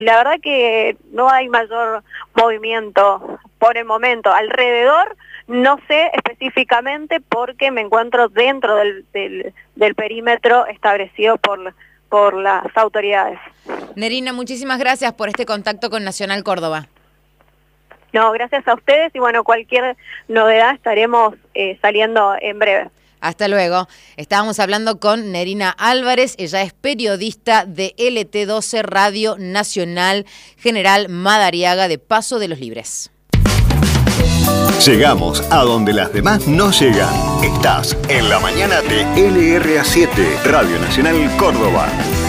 La verdad que no hay mayor movimiento por el momento. Alrededor no sé específicamente porque me encuentro dentro del perímetro establecido por las autoridades. Nerina, muchísimas gracias por este contacto con Nacional Córdoba. No, gracias a ustedes y bueno, cualquier novedad estaremos saliendo en breve. Hasta luego. Estábamos hablando con Nerina Álvarez, ella es periodista de LT12 Radio Nacional General Madariaga de Paso de los Libres. Llegamos a donde las demás no llegan. Estás en la mañana de LRA7, Radio Nacional Córdoba.